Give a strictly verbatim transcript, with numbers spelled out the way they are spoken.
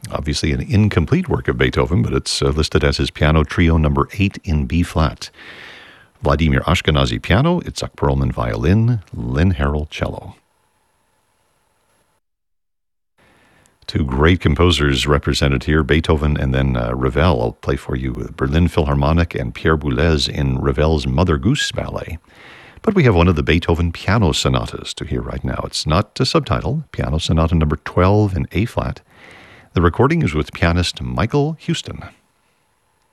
obviously an incomplete work of Beethoven, but it's uh, listed as his piano trio number eight in B-flat. Vladimir Ashkenazy piano, Itzhak Perlman violin, Lynn Harrell cello. Two great composers represented here, Beethoven and then uh, Ravel. I'll play for you Berlin Philharmonic and Pierre Boulez in Ravel's Mother Goose Ballet. But we have one of the Beethoven piano sonatas to hear right now. It's not a subtitle, Piano Sonata number twelve in A-flat. The recording is with pianist Michael Houston.